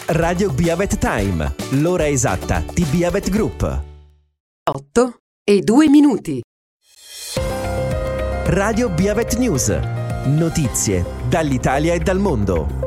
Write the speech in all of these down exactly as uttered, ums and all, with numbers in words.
Radio Biavet Time, l'ora esatta di Biavet Group. otto e due minuti. Radio Biavet News. Notizie dall'Italia e dal mondo.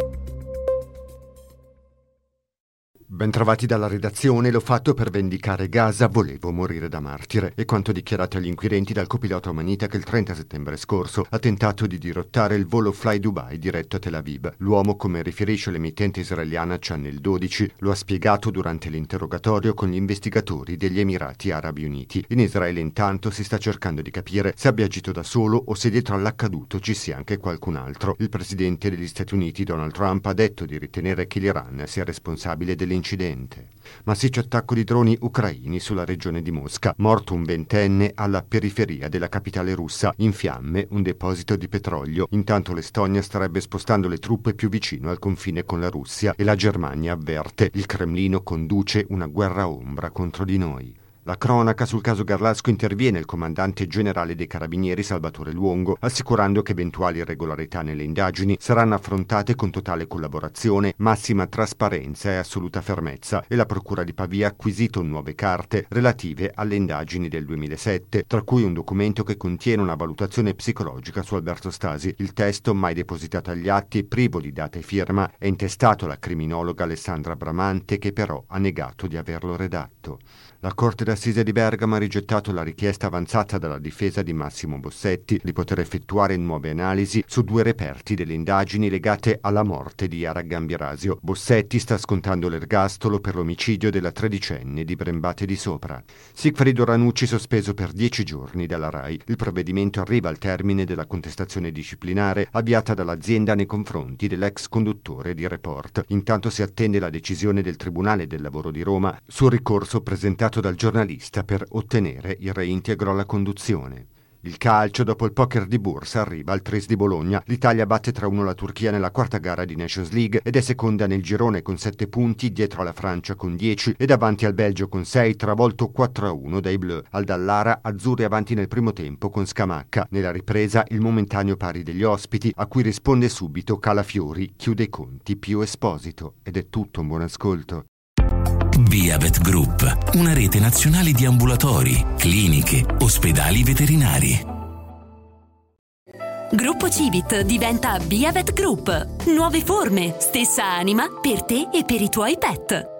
Bentrovati dalla redazione. L'ho fatto per vendicare Gaza, volevo morire da martire. È quanto dichiarato agli inquirenti dal copilota omanita che il trenta settembre scorso ha tentato di dirottare il volo Fly Dubai diretto a Tel Aviv. L'uomo, come riferisce l'emittente israeliana Channel dodici, lo ha spiegato durante l'interrogatorio con gli investigatori degli Emirati Arabi Uniti. In Israele intanto si sta cercando di capire se abbia agito da solo o se dietro all'accaduto ci sia anche qualcun altro. Il presidente degli Stati Uniti Donald Trump ha detto di ritenere che l'Iran sia responsabile dell'incidente. Massiccio attacco di droni ucraini sulla regione di Mosca. Morto un ventenne alla periferia della capitale russa. In fiamme un deposito di petrolio. Intanto l'Estonia starebbe spostando le truppe più vicino al confine con la Russia e la Germania avverte: il Cremlino conduce una guerra ombra contro di noi. La cronaca sul caso Garlasco interviene il comandante generale dei Carabinieri Salvatore Luongo, assicurando che eventuali irregolarità nelle indagini saranno affrontate con totale collaborazione, massima trasparenza e assoluta fermezza, e la Procura di Pavia ha acquisito nuove carte relative alle indagini del duemilasette, tra cui un documento che contiene una valutazione psicologica su Alberto Stasi. Il testo, mai depositato agli atti e privo di data e firma, è intestato alla criminologa Alessandra Bramante, che però ha negato di averlo redatto. La Corte d'Assise di Bergamo ha rigettato la richiesta avanzata dalla difesa di Massimo Bossetti di poter effettuare nuove analisi su due reperti delle indagini legate alla morte di Yara Gambirasio. Bossetti sta scontando l'ergastolo per l'omicidio della tredicenne di Brembate di Sopra. Sigfrido Ranucci sospeso per dieci giorni dalla RAI. Il provvedimento arriva al termine della contestazione disciplinare avviata dall'azienda nei confronti dell'ex conduttore di Report. Intanto si attende la decisione del Tribunale del Lavoro di Roma sul ricorso presentato dal giornalista per ottenere il reintegro alla conduzione. Il calcio, dopo il poker di borsa, arriva al Tris di Bologna. L'Italia batte tre a uno la Turchia nella quarta gara di Nations League ed è seconda nel girone con sette punti, dietro alla Francia con dieci e davanti al Belgio con sei, travolto quattro a uno dai Bleu. Al Dallara, azzurri avanti nel primo tempo con Scamacca. Nella ripresa il momentaneo pari degli ospiti, a cui risponde subito Calafiori, chiude i conti Pio Esposito. Ed è tutto, un buon ascolto. Biavet Group, una rete nazionale di ambulatori, cliniche, ospedali veterinari. Gruppo Civit diventa Biavet Group. Nuove forme, stessa anima per te e per i tuoi pet.